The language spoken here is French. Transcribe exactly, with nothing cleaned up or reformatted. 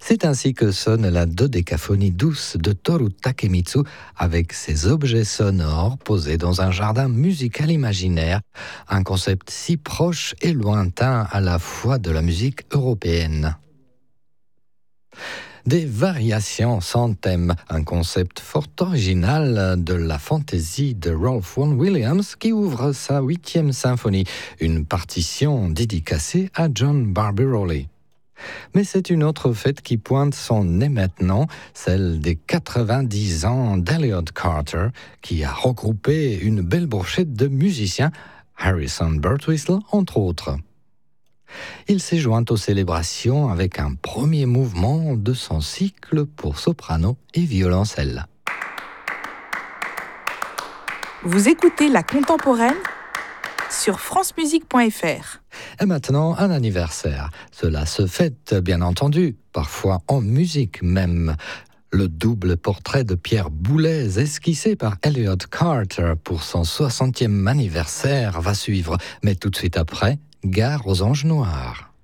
C'est ainsi que sonne la dodécaphonie douce de Toru Takemitsu avec ses objets sonores posés dans un jardin musical imaginaire, un concept si proche et lointain à la fois de la musique européenne. Des variations sans thème, un concept fort original de la fantaisie de Ralph Vaughan Williams qui ouvre sa huitième symphonie, une partition dédicacée à John Barbirolli. Mais c'est une autre fête qui pointe son nez maintenant, celle des quatre-vingt-dix ans d'Elliot Carter, qui a regroupé une belle brochette de musiciens, Harrison Birtwistle entre autres. Il s'est joint aux célébrations avec un premier mouvement de son cycle pour soprano et violoncelle. Vous écoutez La Contemporaine sur francemusique point f r. Et maintenant, un anniversaire. Cela se fête, bien entendu, parfois en musique même. Le double portrait de Pierre Boulez, esquissé par Elliot Carter pour son soixantième anniversaire, va suivre. Mais tout de suite après, Gare aux Anges Noirs.